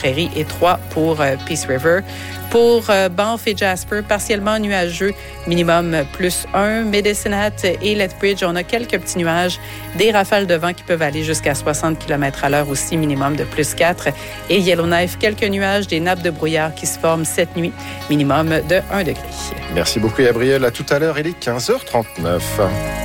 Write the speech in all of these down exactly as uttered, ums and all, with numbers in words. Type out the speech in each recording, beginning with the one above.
Prairies et trois pour euh, Peace River. Pour euh, Banff et Jasper, partiellement nuageux, minimum plus un. Medicine Hat et Lethbridge, on a quelques petits nuages, des rafales de vent qui peuvent aller jusqu'à soixante kilomètres à l'heure aussi, minimum de plus quatre. Et Yellowknife, quelques nuages, des nappes de brouillard qui se forment cette nuit, minimum de un degré. Merci beaucoup Gabriel, à tout à l'heure, il est quinze heures trente-neuf.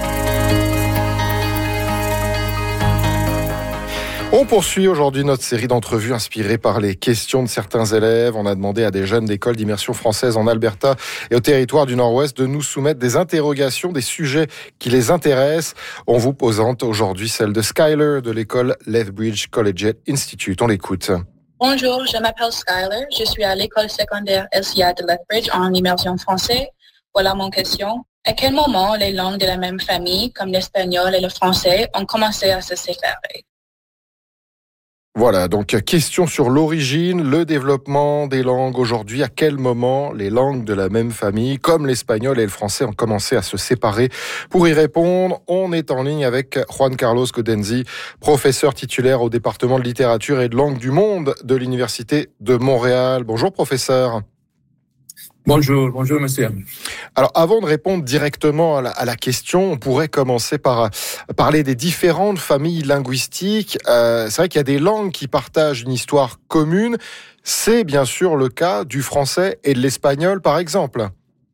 On poursuit aujourd'hui notre série d'entrevues inspirées par les questions de certains élèves. On a demandé à des jeunes d'école d'immersion française en Alberta et au territoire du Nord-Ouest de nous soumettre des interrogations, des sujets qui les intéressent. On vous présente aujourd'hui celle de Skyler de l'école Lethbridge Collegiate Institute. On l'écoute. Bonjour, je m'appelle Skyler. Je suis à l'école secondaire L C A de Lethbridge en immersion française. Voilà mon question. À quel moment les langues de la même famille, comme l'espagnol et le français, ont commencé à se séparer? Voilà, donc question sur l'origine, le développement des langues aujourd'hui. À quel moment les langues de la même famille, comme l'espagnol et le français, ont commencé à se séparer? Pour y répondre, on est en ligne avec Juan Carlos Codenzi, professeur titulaire au département de littérature et de langue du monde de l'Université de Montréal. Bonjour professeur. Bonjour, bonjour monsieur. Alors avant de répondre directement à la, à la question, on pourrait commencer par parler des différentes familles linguistiques. Euh, c'est vrai qu'il y a des langues qui partagent une histoire commune. C'est bien sûr le cas du français et de l'espagnol par exemple.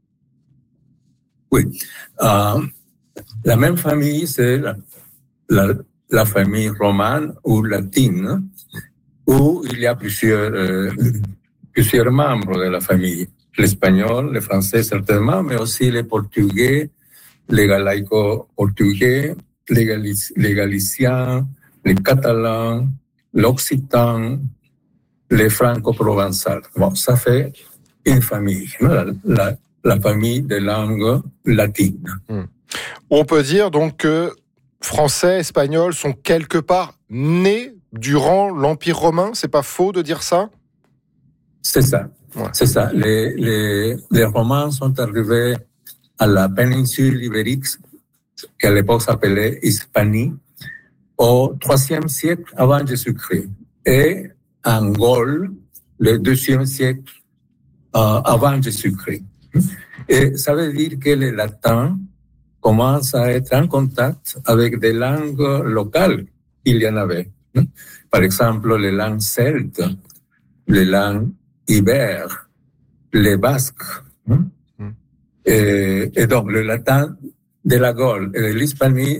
Oui, euh, la même famille, c'est la, la, la famille romane ou latine, où il y a plusieurs, euh, plusieurs membres de la famille. L'espagnol, le français certainement, mais aussi les portugais, les galaïco-portugais, les, galic- les galiciens, les catalans, l'occitan, les franco-provençal. Bon, ça fait une famille, hein, la, la, la famille des langues latines. Hmm. On peut dire donc que français, espagnol sont quelque part nés durant l'Empire romain, c'est pas faux de dire ça? C'est ça. Ouais. C'est ça. Les, les, les Romains sont arrivés à la péninsule ibérique, qui à l'époque s'appelait Hispanie, au troisième siècle avant Jésus-Christ. Et en Gaule, le deuxième siècle euh, avant Jésus-Christ. Et ça veut dire que le latin commence à être en contact avec des langues locales qu'il y en avait. Par exemple, les langues celtes, les langues ibères, les basques. Hein? Mm. Et, et donc, le latin de la Gaule et de l'Hispanie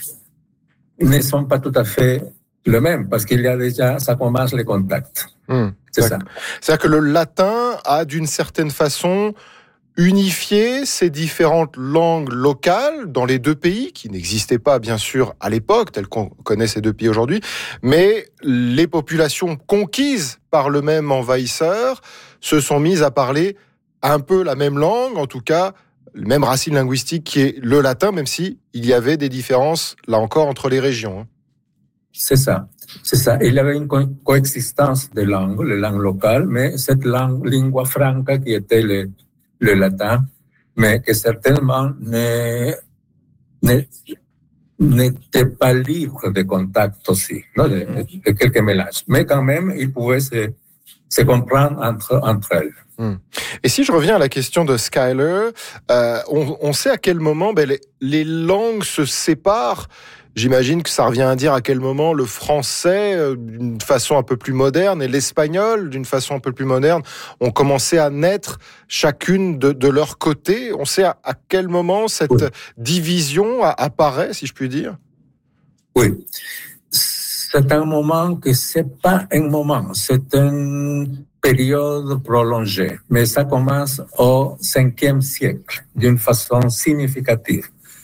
ne sont pas tout à fait le même, parce qu'il y a déjà, ça commence les contacts. Mm. C'est ça. C'est-à-dire que le latin a, d'une certaine façon, unifié ces différentes langues locales dans les deux pays, qui n'existaient pas, bien sûr, à l'époque, telles qu'on connaît ces deux pays aujourd'hui, mais les populations conquises par le même envahisseur se sont mises à parler un peu la même langue, en tout cas, la même racine linguistique qui est le latin, même si il y avait des différences, là encore, entre les régions. C'est ça. C'est ça. Il y avait une co- coexistence des langues, les langues locales, mais cette langue, lingua franca, qui était le le latin, mais que certainement ne, ne, n'était pas libre de contact aussi, non, de, de quelques mélanges. Mais quand même, ils pouvaient se, se comprendre entre, entre elles. Hum. Et si je reviens à la question de Skyler, euh, on, on sait à quel moment ben, les, les langues se séparent. J'imagine que ça revient à dire à quel moment le français, euh, d'une façon un peu plus moderne, et l'espagnol, d'une façon un peu plus moderne, ont commencé à naître chacune de, de leur côté. On sait à, à quel moment cette oui. division a, apparaît, si je puis dire? Oui. C'est un moment que c'est pas un moment, c'est une période prolongée. Mais ça commence au cinquième siècle, d'une façon significative.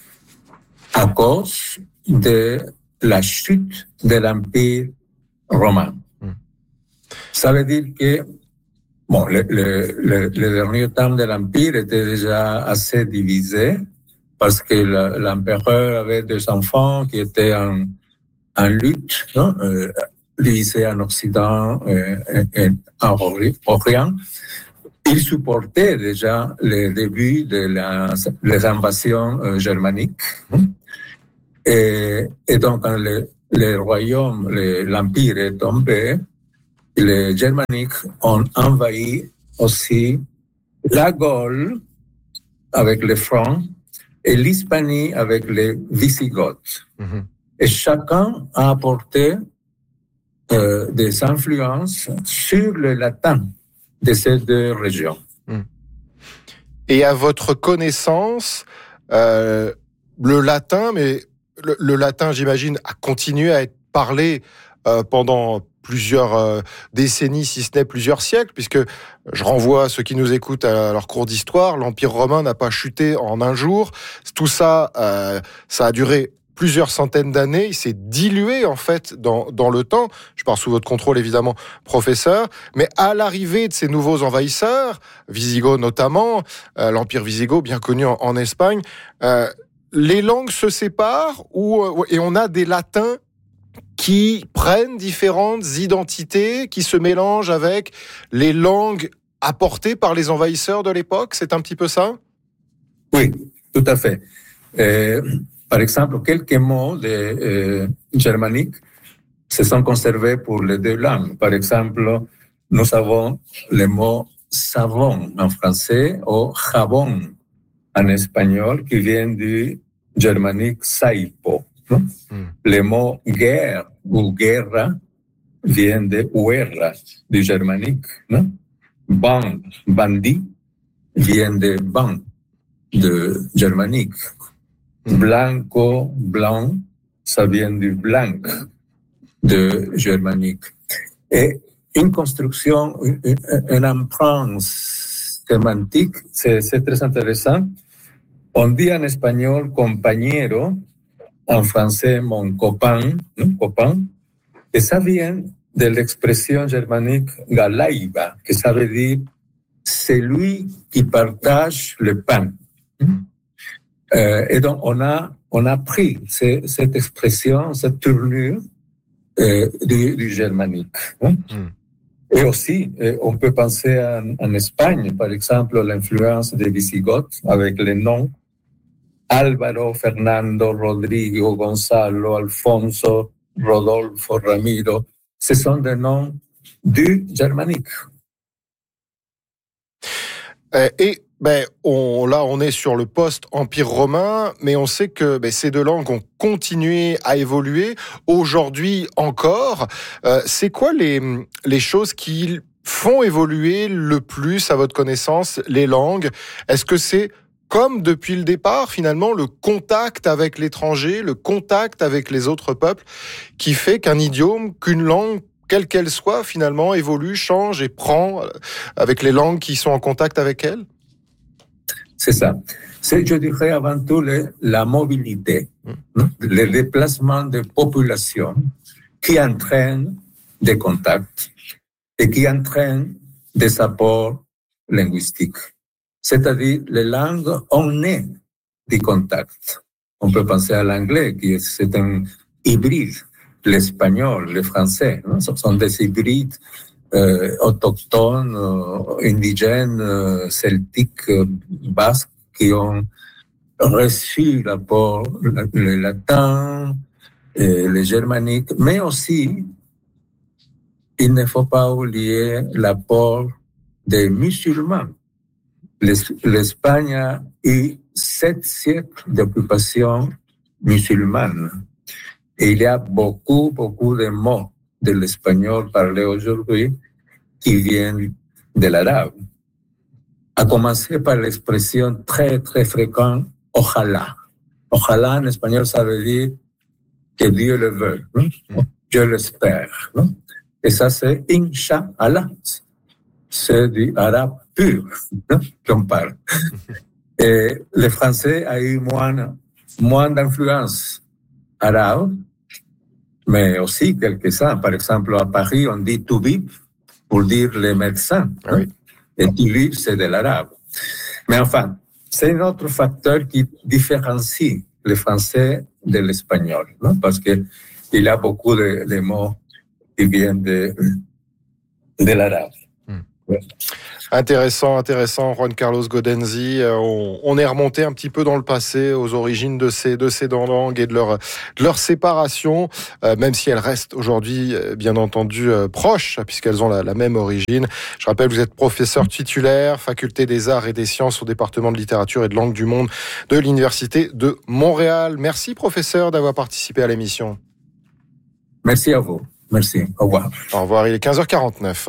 À cause de la chute de l'Empire romain. Mm. Ça veut dire que bon, le, le, le, le dernier temps de l'Empire était déjà assez divisé parce que le, l'empereur avait deux enfants qui étaient en, en lutte, non? Euh, divisés en Occident et, et, et en Orient. Il supportait déjà le début de la, les invasions euh, germaniques. Mm. Et, et donc, quand le, le royaume, le, l'empire est tombé, les germaniques ont envahi aussi la Gaule avec les Francs et l'Hispanie avec les Wisigoths. Mm-hmm. Et chacun a apporté euh, des influences sur le latin de ces deux régions. Mm. Et à votre connaissance, euh, le latin, mais le, le latin, j'imagine, a continué à être parlé euh, pendant plusieurs euh, décennies, si ce n'est plusieurs siècles, puisque je renvoie ceux qui nous écoutent à leur cours d'histoire, l'Empire romain n'a pas chuté en un jour. Tout ça, euh, ça a duré plusieurs centaines d'années, il s'est dilué en fait dans, dans le temps. Je parle sous votre contrôle évidemment, professeur. Mais à l'arrivée de ces nouveaux envahisseurs, Visigoths notamment, euh, l'Empire wisigoth bien connu en, en Espagne, euh, les langues se séparent ou, et on a des latins qui prennent différentes identités, qui se mélangent avec les langues apportées par les envahisseurs de l'époque. C'est un petit peu ça? Oui, tout à fait. Euh... Par exemple, quelques mots de, euh, germaniques se sont conservés pour les deux langues. Par exemple, nous avons le mot savon en français ou jabón en espagnol qui vient du germanique saipo. ¿No? Mm. Le mot guerre ou guerra vient de guerra, du germanique. ¿No? Band, bandit vient de ban, de germanique. Blanco, blanc, ça vient du blanc, de germanique. Et une construction, une, une empreinte sémantique, c'est, c'est très intéressant. On dit en espagnol compañero, en français mon copain, non, copain, et ça vient de l'expression germanique galaiba, que ça veut dire celui qui partage le pain. Euh, et donc, on a, on a pris ces, cette expression, cette tournure euh, du, du germanique. Hein? Mm. Et aussi, euh, on peut penser en, en Espagne, par exemple, l'influence des Wisigoths avec les noms Álvaro, Fernando, Rodrigo, Gonzalo, Alfonso, Rodolfo, Ramiro. Ce sont des noms du germanique. Euh, et Ben, on, là, on est sur le post-Empire romain, mais on sait que ben, ces deux langues ont continué à évoluer. Aujourd'hui encore, euh, c'est quoi les, les choses qui font évoluer le plus, à votre connaissance, les langues? Est-ce que c'est, comme depuis le départ, finalement, le contact avec l'étranger, le contact avec les autres peuples, qui fait qu'un idiome, qu'une langue, quelle qu'elle soit, finalement, évolue, change et prend avec les langues qui sont en contact avec elle? C'est ça. C'est, je dirais, avant tout le, la mobilité, mmh. le déplacement de population qui entraîne des contacts et qui entraîne des apports linguistiques. C'est-à-dire, les langues ont né du contact. On peut penser à l'anglais, qui est, c'est un hybride. L'espagnol, le français, hein, ce sont des hybrides Euh, autochtones, euh, indigènes, euh, celtiques, euh, basques, qui ont reçu l'apport, le, le latin, euh, le germanique, mais aussi, il ne faut pas oublier l'apport des musulmans. Les, L'Espagne a eu sept siècles d'occupation musulmane. Et il y a beaucoup, beaucoup de mots de l'espagnol parlé aujourd'hui qui viennent de l'arabe. À commencer par l'expression très, très fréquente, ojalá. Ojalá en espagnol, ça veut dire que Dieu le veut. Hein? Je l'espère. Hein? Et ça, c'est Inch'Allah. C'est du arabe pur hein, qu'on parle. Et le français a eu moins, moins d'influence arabe, mais aussi quelques-uns. Par exemple, à Paris, on dit toubib pour dire les médecins. Hein? Oui. Et toubib, c'est de l'arabe. Mais enfin, c'est un autre facteur qui différencie le français de l'espagnol, non? Parce qu'il y a beaucoup de, de mots qui viennent de, de l'arabe. Ouais. Intéressant, intéressant, Juan Carlos Gaudenzi. On, on est remonté un petit peu dans le passé, aux origines de ces, de ces deux langues et de leur, de leur séparation, euh, même si elles restent aujourd'hui, bien entendu, euh, proches, puisqu'elles ont la, la même origine. Je rappelle, vous êtes professeur titulaire, faculté des arts et des sciences au département de littérature et de langue du monde de l'Université de Montréal. Merci, professeur, d'avoir participé à l'émission. Merci à vous. Merci. Au revoir. Au revoir. Il est quinze heures quarante-neuf.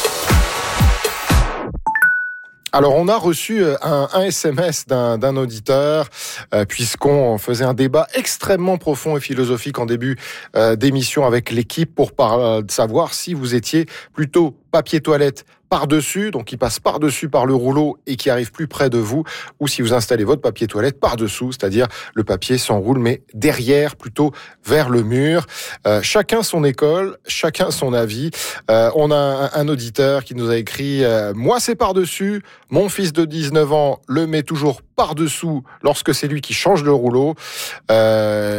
Alors, on a reçu un, un S M S d'un, d'un auditeur, euh, puisqu'on faisait un débat extrêmement profond et philosophique en début euh, d'émission avec l'équipe pour par, savoir si vous étiez plutôt papier toilette par-dessus, donc qui passe par-dessus par le rouleau et qui arrive plus près de vous, ou si vous installez votre papier toilette par-dessous, c'est-à-dire le papier s'enroule mais derrière, plutôt vers le mur. Euh, chacun son école, chacun son avis. Euh, on a un, un auditeur qui nous a écrit euh, « Moi c'est par-dessus, mon fils de dix-neuf ans le met toujours par-dessous lorsque c'est lui qui change le rouleau. Euh, »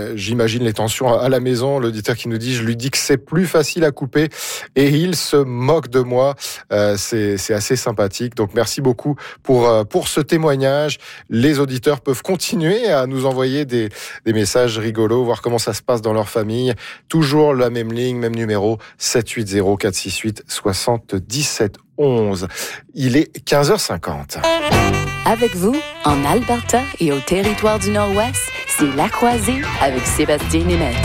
J'imagine les tensions à la maison, l'auditeur qui nous dit « Je lui dis que c'est plus facile à couper et il se moque de moi. Euh, » C'est, c'est assez sympathique. Donc, merci beaucoup pour, pour ce témoignage. Les auditeurs peuvent continuer à nous envoyer des, des messages rigolos, voir comment ça se passe dans leur famille. Toujours la même ligne, même numéro, sept huit zéro quatre six huit soixante-dix-sept onze. Il est quinze heures cinquante. Avec vous, en Alberta et au territoire du Nord-Ouest, c'est La Croisée avec Sébastien Németh.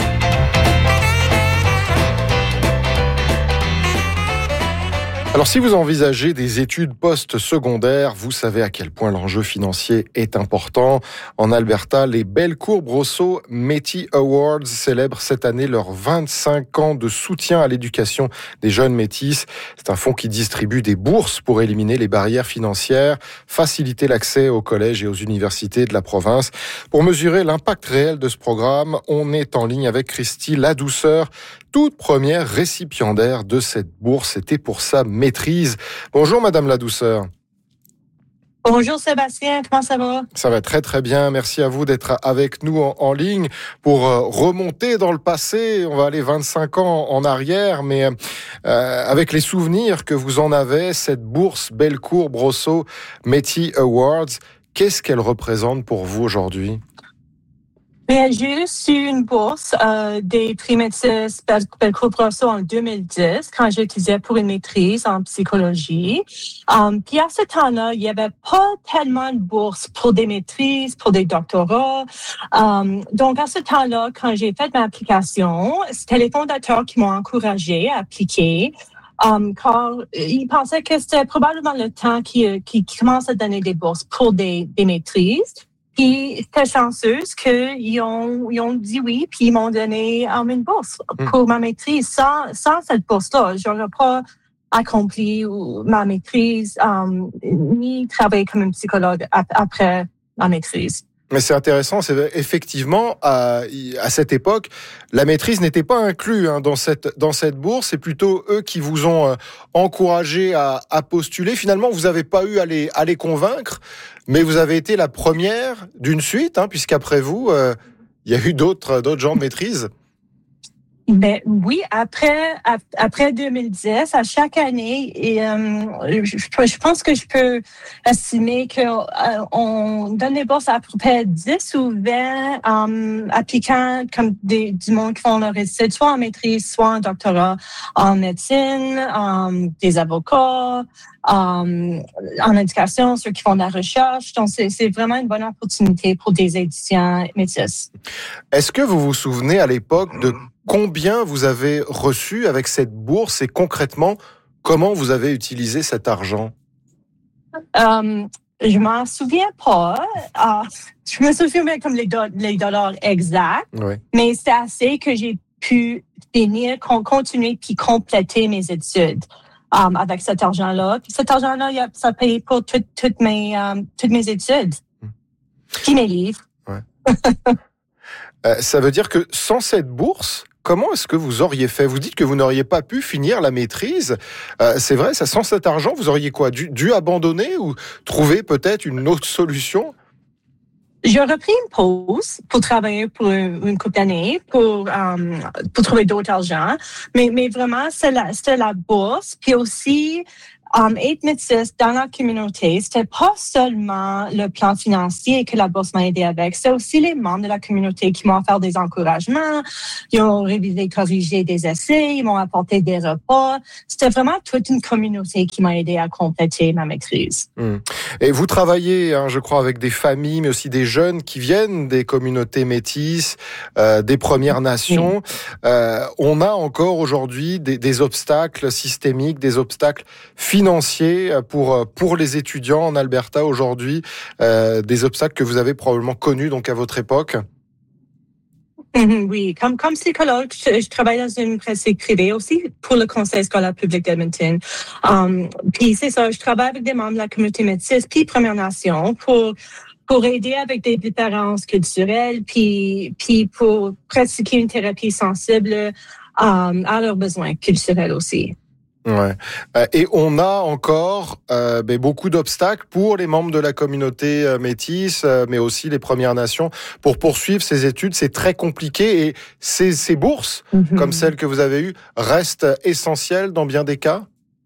Alors, si vous envisagez des études post-secondaires, vous savez à quel point l'enjeu financier est important. En Alberta, les Bellecour Brosseau Métis Awards célèbrent cette année leurs vingt-cinq ans de soutien à l'éducation des jeunes métis. C'est un fonds qui distribue des bourses pour éliminer les barrières financières, faciliter l'accès aux collèges et aux universités de la province. Pour mesurer l'impact réel de ce programme, on est en ligne avec Christy Ladouceur, toute première récipiendaire de cette bourse. C'était pour sa maîtrise. Bonjour Madame Ladouceur. Bonjour Sébastien, comment ça va? Ça va très très bien, merci à vous d'être avec nous en, en ligne pour euh, remonter dans le passé. On va aller vingt-cinq ans en arrière, mais euh, avec les souvenirs que vous en avez, cette bourse Bellecour Brosseau Métis Awards, qu'est-ce qu'elle représente pour vous aujourd'hui? Bien, j'ai reçu une bourse euh, des prix Métis Bellecour Brosseau en deux mille dix quand j'étudiais pour une maîtrise en psychologie. Um, puis à ce temps-là, il n'y avait pas tellement de bourses pour des maîtrises, pour des doctorats. Um, donc à ce temps-là, quand j'ai fait ma application, c'était les fondateurs qui m'ont encouragé à appliquer. Um, car ils pensaient que c'était probablement le temps qui, qui commence à donner des bourses pour des, des maîtrises. Puis, j'étais chanceuse qu'ils ont, ils ont dit oui, puis ils m'ont donné um, une bourse pour mmh. ma maîtrise. Sans, sans cette bourse-là, j'aurais pas accompli ma maîtrise, um, ni travaillé comme une psychologue ap- après ma maîtrise. Mais c'est intéressant, c'est effectivement à, à cette époque, la maîtrise n'était pas inclue hein, dans cette dans cette bourse. C'est plutôt eux qui vous ont euh, encouragé à, à postuler. Finalement, vous n'avez pas eu à les à les convaincre, mais vous avez été la première d'une suite, hein, puisqu'après vous, euh, il y a eu d'autres d'autres gens de maîtrise. Ben oui, après après deux mille dix, à chaque année, et euh, je, je pense que je peux estimer que euh, on donne des bourses à peu près dix ou vingt um, applicants comme des, du monde qui font leur études, soit en maîtrise, soit en doctorat, en médecine, um, des avocats, um, en éducation, ceux qui font de la recherche. Donc c'est, c'est vraiment une bonne opportunité pour des étudiants métis. Est-ce que vous vous souvenez à l'époque de combien vous avez reçu avec cette bourse et concrètement, comment vous avez utilisé cet argent? Um, je m'en souviens pas. Uh, je me souviens comme les, do- les dollars exacts, oui. Mais c'est assez que j'ai pu finir, continuer puis compléter mes études um, avec cet argent-là. Puis cet argent-là, ça paye pour tout, toutes mes um, toutes mes études, mmh. puis mes livres. Ouais. euh, ça veut dire que sans cette bourse, comment est-ce que vous auriez fait? Vous dites que vous n'auriez pas pu finir la maîtrise. Euh, c'est vrai, ça, sans cet argent, vous auriez quoi? Dû, dû abandonner ou trouver peut-être une autre solution? J'aurais pris une pause pour travailler pour une, une couple d'années, pour, um, pour trouver d'autres argent. Mais, mais vraiment, c'est la, c'était la bourse. Puis aussi, Um, être métisse dans la communauté, c'était pas seulement le plan financier que la bourse m'a aidé avec, c'est aussi les membres de la communauté qui m'ont offert des encouragements, ils ont révisé, corrigé des essais, ils m'ont apporté des repas. C'était vraiment toute une communauté qui m'a aidé à compléter ma maîtrise. Mmh. Et vous travaillez, hein, je crois, avec des familles, mais aussi des jeunes qui viennent des communautés métisses, euh, des Premières Nations. Oui. Euh, on a encore aujourd'hui des, des obstacles systémiques, des obstacles financiers financiers pour pour les étudiants en Alberta aujourd'hui, euh, des obstacles que vous avez probablement connus donc à votre époque. Oui, comme comme psychologue, je, je travaille dans une pratique privée aussi pour le Conseil scolaire public d'Edmonton. Um, puis c'est ça, je travaille avec des membres de la communauté métisse puis Premières Nations pour pour aider avec des différences culturelles puis puis pour pratiquer une thérapie sensible um, à leurs besoins culturels aussi. Ouais. Et on a encore euh, ben, beaucoup d'obstacles pour les membres de la communauté euh, métisse, euh, mais aussi les Premières Nations, pour poursuivre ces études. C'est très compliqué et ces, ces bourses, mm-hmm. comme celles que vous avez eues, restent essentielles dans bien des cas.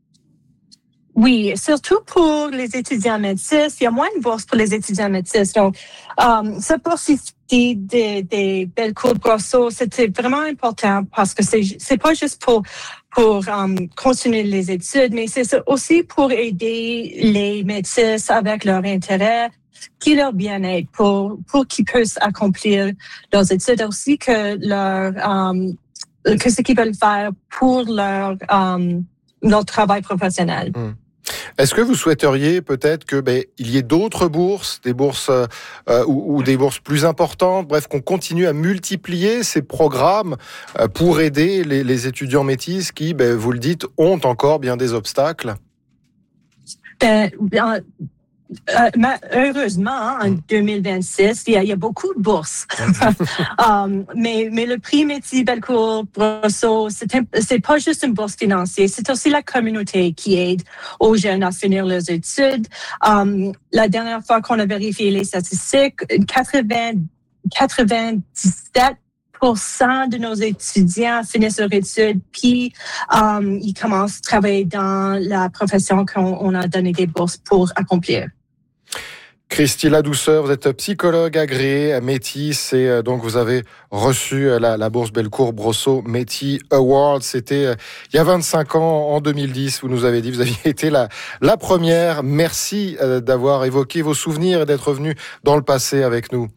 Oui, surtout pour les étudiants métis. Il y a moins de bourses pour les étudiants métis. Donc, um, cette bourse des, des, des Bellecour-Brosseau, c'était vraiment important parce que c'est, c'est pas juste pour, pour um, continuer les études, mais c'est aussi pour aider les métis avec leur intérêt puis leur bien-être, pour, pour qu'ils puissent accomplir leurs études, aussi que leur, um, que ce qu'ils veulent faire pour leur, um, leur travail professionnel. Mmh. Est-ce que vous souhaiteriez peut-être que ben il y ait d'autres bourses, des bourses euh, ou, ou des bourses plus importantes, bref, qu'on continue à multiplier ces programmes euh, pour aider les, les étudiants métis qui, ben, vous le dites, ont encore bien des obstacles? Ben, euh, euh, heureusement, en deux mille vingt-six, il y a, il y a beaucoup de bourses. um, mais, mais le prix Métis Bellecour-Brosseau, c'est, c'est pas juste une bourse financière, c'est aussi la communauté qui aide aux jeunes à finir leurs études. Um, la dernière fois qu'on a vérifié les statistiques, quatre-vingts, quatre-vingt-dix-sept pour cent de nos étudiants finissent leurs études, puis um, ils commencent à travailler dans la profession qu'on on a donné des bourses pour accomplir. Christy Ladouceur, vous êtes psychologue agréée métis et donc vous avez reçu la, la bourse Bellecour-Brosseau Métis Award. C'était il y a vingt-cinq ans, en deux mille dix, vous nous avez dit, vous aviez été la, la première. Merci d'avoir évoqué vos souvenirs et d'être venu dans le passé avec nous.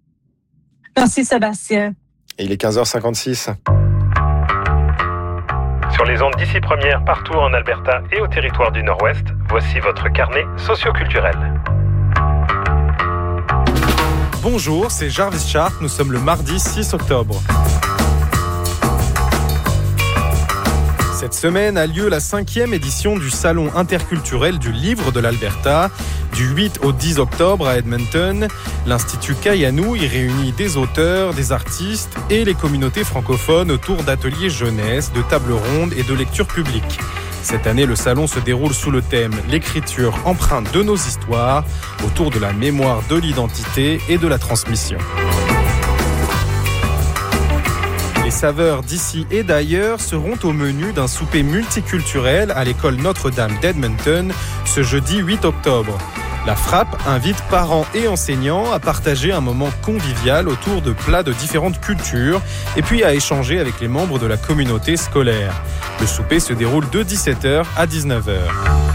Merci Sébastien. Et il est quinze heures cinquante-six. Sur les ondes d'ici première, partout en Alberta et au territoire du Nord-Ouest, voici votre carnet socioculturel. Bonjour, c'est Jarvis Sharp, nous sommes le mardi six octobre. Cette semaine a lieu la cinquième édition du Salon interculturel du livre de l'Alberta. Du huit au dix octobre à Edmonton, l'Institut Kayanou y réunit des auteurs, des artistes et les communautés francophones autour d'ateliers jeunesse, de tables rondes et de lectures publiques. Cette année, le salon se déroule sous le thème « L'écriture empreinte de nos histoires » autour de la mémoire de l'identité et de la transmission. Les saveurs d'ici et d'ailleurs seront au menu d'un souper multiculturel à l'école Notre-Dame d'Edmonton ce jeudi huit octobre. La Frappe invite parents et enseignants à partager un moment convivial autour de plats de différentes cultures et puis à échanger avec les membres de la communauté scolaire. Le souper se déroule de dix-sept heures à dix-neuf heures.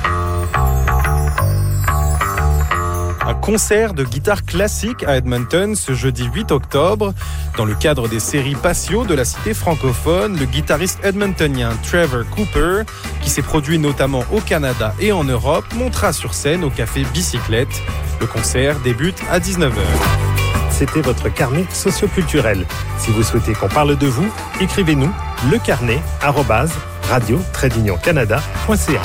Un concert de guitare classique à Edmonton ce jeudi huit octobre. Dans le cadre des séries Patio de la cité francophone, le guitariste edmontonien Trevor Cooper, qui s'est produit notamment au Canada et en Europe, montera sur scène au café Bicyclette. Le concert débute à dix-neuf heures. C'était votre carnet socioculturel. Si vous souhaitez qu'on parle de vous, écrivez-nous lecarnet arobase radio tiret union canada point c a.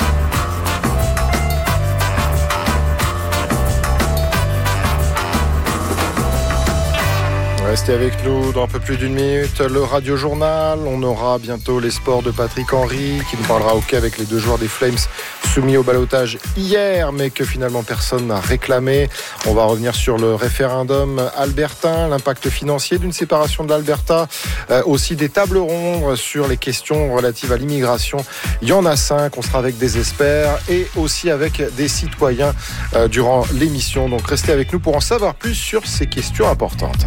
Restez avec nous dans un peu plus d'une minute. Le Radio Journal, on aura bientôt les sports de Patrick Henry qui nous parlera hockey avec les deux joueurs des Flames soumis au ballottage hier, mais que finalement personne n'a réclamé. On va revenir sur le référendum albertain, l'impact financier d'une séparation de l'Alberta, euh, aussi des tables rondes sur les questions relatives à l'immigration. Il y en a cinq, on sera avec des experts et aussi avec des citoyens euh, durant l'émission. Donc restez avec nous pour en savoir plus sur ces questions importantes.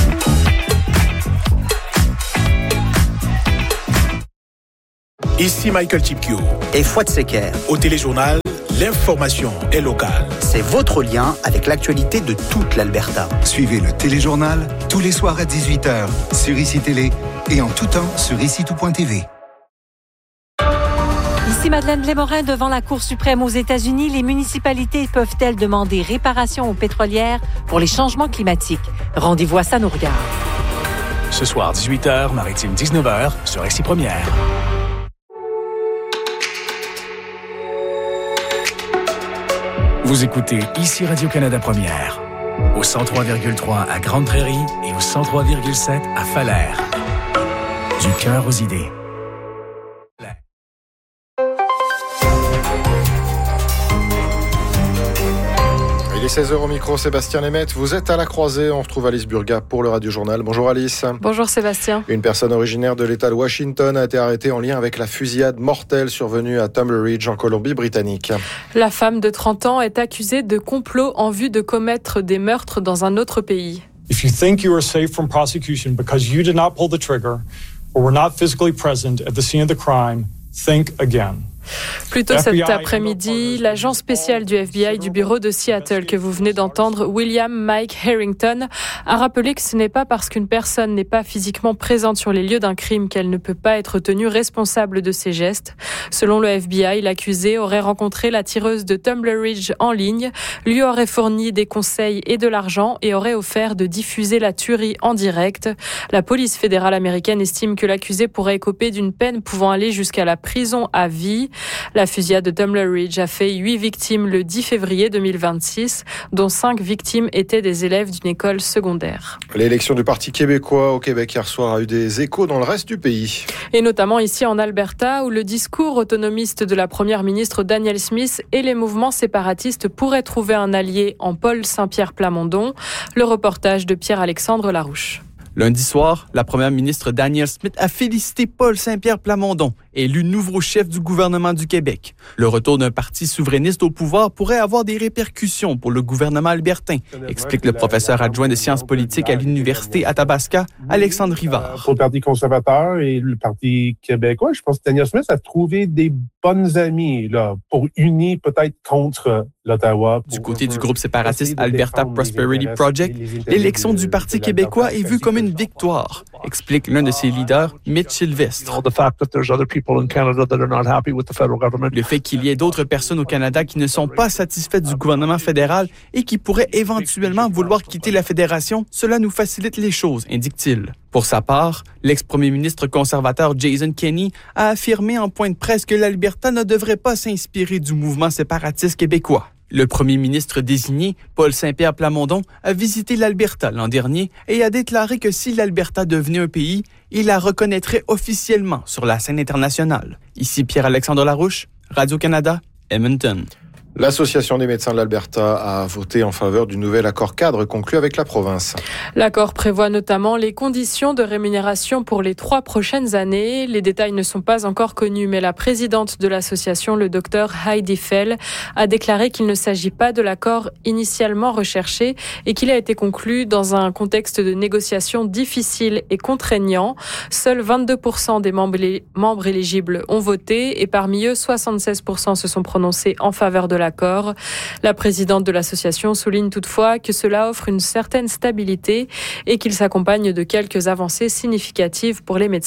Ici Michael Chipkio et Fouad Seker. Au Téléjournal, l'information est locale. C'est votre lien avec l'actualité de toute l'Alberta. Suivez le Téléjournal tous les soirs à dix-huit heures sur Ici Télé et en tout temps sur ici tout point t v. Ici Madeleine Blais-Morin devant la Cour suprême aux États-Unis. Les municipalités peuvent-elles demander réparation aux pétrolières pour les changements climatiques? Rendez-vous à Ça nous regarde. Ce soir, dix-huit heures, Maritime dix-neuf heures, sur Ici Première. Vous écoutez Ici Radio-Canada Première, au cent trois virgule trois à Grande Prairie et au cent trois virgule sept à Falaire. Du cœur aux idées. Il est seize heures au micro, Sébastien Lemaitre. Vous êtes à la croisée, on retrouve Alice Burga pour le Radio Journal. Bonjour Alice. Bonjour Sébastien. Une personne originaire de l'État de Washington a été arrêtée en lien avec la fusillade mortelle survenue à Tumbleridge en Colombie-Britannique. La femme de trente ans est accusée de complot en vue de commettre des meurtres dans un autre pays. If you think you are safe from prosecution because you did not pull the trigger or were not physically present at the scene of the crime, think again. Plus tôt cet après-midi, l'agent spécial du F B I du bureau de Seattle que vous venez d'entendre, William Mike Harrington, a rappelé que ce n'est pas parce qu'une personne n'est pas physiquement présente sur les lieux d'un crime qu'elle ne peut pas être tenue responsable de ses gestes. Selon le F B I, l'accusé aurait rencontré la tireuse de Tumbleridge en ligne, lui aurait fourni des conseils et de l'argent et aurait offert de diffuser la tuerie en direct. La police fédérale américaine estime que l'accusé pourrait écoper d'une peine pouvant aller jusqu'à la prison à vie. La fusillade de Tumbleridge a fait huit victimes le dix février deux mille vingt-six, dont cinq victimes étaient des élèves d'une école secondaire. L'élection du Parti québécois au Québec hier soir a eu des échos dans le reste du pays. Et notamment ici en Alberta, où le discours autonomiste de la première ministre Danielle Smith et les mouvements séparatistes pourraient trouver un allié en Paul Saint-Pierre Plamondon. Le reportage de Pierre-Alexandre Larouche. Lundi soir, la première ministre Danielle Smith a félicité Paul Saint-Pierre Plamondon, élu nouveau chef du gouvernement du Québec. Le retour d'un parti souverainiste au pouvoir pourrait avoir des répercussions pour le gouvernement albertain, explique le professeur adjoint de sciences politiques à l'Université Athabasca, Alexandre Rivard. Pour le Parti conservateur et le Parti québécois, je pense que Danielle Smith a trouvé des bonnes amies là, pour unir peut-être contre l'Ottawa. Du côté du groupe séparatiste Alberta Prosperity Project, l'élection du Parti québécois est vue comme une victoire, explique l'un de ses leaders, Mitch Sylvestre. Le fait qu'il y ait d'autres personnes au Canada qui ne sont pas satisfaites du gouvernement fédéral et qui pourraient éventuellement vouloir quitter la fédération, cela nous facilite les choses, indique-t-il. Pour sa part, l'ex-premier ministre conservateur Jason Kenney a affirmé en point de presse que l'Alberta ne devrait pas s'inspirer du mouvement séparatiste québécois. Le premier ministre désigné, Paul Saint-Pierre Plamondon, a visité l'Alberta l'an dernier et a déclaré que si l'Alberta devenait un pays, il la reconnaîtrait officiellement sur la scène internationale. Ici Pierre-Alexandre Larouche, Radio-Canada, Edmonton. L'Association des médecins de l'Alberta a voté en faveur du nouvel accord cadre conclu avec la province. L'accord prévoit notamment les conditions de rémunération pour les trois prochaines années. Les détails ne sont pas encore connus, mais la présidente de l'association, le docteur Heidi Fell, a déclaré qu'il ne s'agit pas de l'accord initialement recherché et qu'il a été conclu dans un contexte de négociation difficile et contraignant. Seuls vingt-deux pour cent des membres, membres éligibles ont voté et parmi eux, soixante-seize pour cent se sont prononcés en faveur de l'accord. La présidente de l'association souligne toutefois que cela offre une certaine stabilité et qu'il s'accompagne de quelques avancées significatives pour les médecins.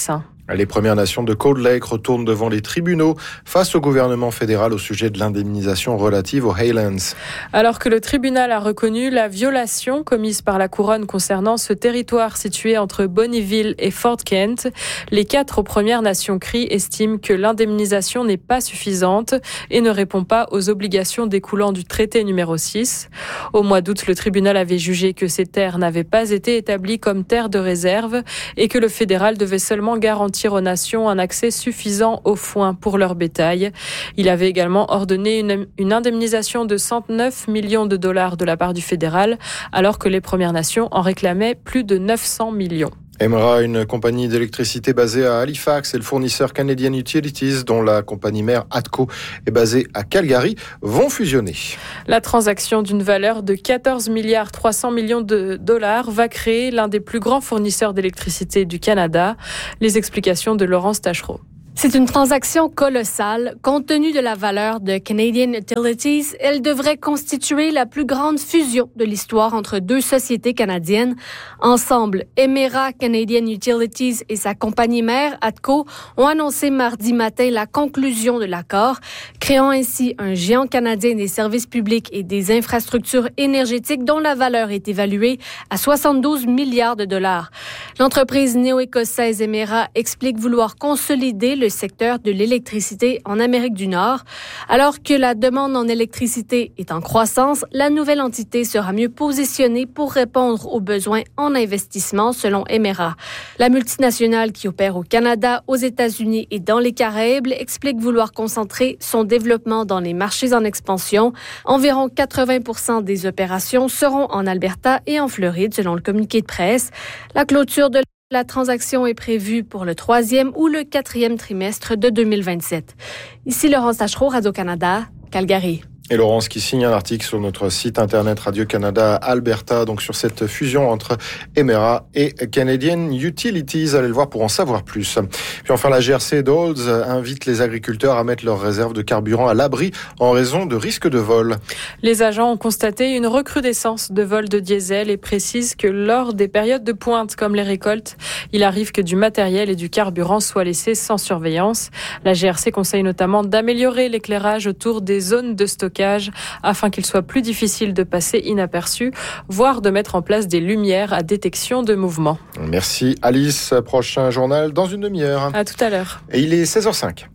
Les Premières Nations de Cold Lake retournent devant les tribunaux face au gouvernement fédéral au sujet de l'indemnisation relative aux Highlands. Alors que le tribunal a reconnu la violation commise par la couronne concernant ce territoire situé entre Bonnyville et Fort Kent, les quatre Premières Nations Cris estiment que l'indemnisation n'est pas suffisante et ne répond pas aux obligations découlant du traité numéro six. Au mois d'août, le tribunal avait jugé que ces terres n'avaient pas été établies comme terres de réserve et que le fédéral devait seulement garantir aux nations un accès suffisant aux foin pour leur bétail. Il avait également ordonné une, une indemnisation de cent neuf millions de dollars de la part du fédéral, alors que les Premières Nations en réclamaient plus de neuf cents millions. Emera, une compagnie d'électricité basée à Halifax, et le fournisseur Canadian Utilities, dont la compagnie mère ATCO est basée à Calgary, vont fusionner. La transaction d'une valeur de quatorze milliards trois cents millions de dollars va créer l'un des plus grands fournisseurs d'électricité du Canada. Les explications de Laurence Tachereau. C'est une transaction colossale. Compte tenu de la valeur de Canadian Utilities, elle devrait constituer la plus grande fusion de l'histoire entre deux sociétés canadiennes. Ensemble, Emera Canadian Utilities et sa compagnie mère, ATCO, ont annoncé mardi matin la conclusion de l'accord, créant ainsi un géant canadien des services publics et des infrastructures énergétiques dont la valeur est évaluée à soixante-douze milliards de dollars. L'entreprise néo-écossaise Emera explique vouloir consolider le le secteur de l'électricité en Amérique du Nord. Alors que la demande en électricité est en croissance, la nouvelle entité sera mieux positionnée pour répondre aux besoins en investissement, selon Emera. La multinationale qui opère au Canada, aux États-Unis et dans les Caraïbes explique vouloir concentrer son développement dans les marchés en expansion. Environ quatre-vingts pour cent des opérations seront en Alberta et en Floride, selon le communiqué de presse. La clôture de La transaction est prévue pour le troisième ou le quatrième trimestre de deux mille vingt-sept. Ici Laurence Tachereau, Radio-Canada, Calgary. Et Laurence qui signe un article sur notre site internet Radio-Canada Alberta, donc sur cette fusion entre Emera et Canadian Utilities. Allez le voir pour en savoir plus. Puis enfin, la G R C d'Olds invite les agriculteurs à mettre leurs réserves de carburant à l'abri en raison de risques de vol. Les agents ont constaté une recrudescence de vols de diesel et précisent que lors des périodes de pointe comme les récoltes, il arrive que du matériel et du carburant soient laissés sans surveillance. La G R C conseille notamment d'améliorer l'éclairage autour des zones de stockage afin qu'il soit plus difficile de passer inaperçu, voire de mettre en place des lumières à détection de mouvement. Merci Alice. Prochain journal dans une demi-heure. À tout à l'heure. Et il est seize heures cinq.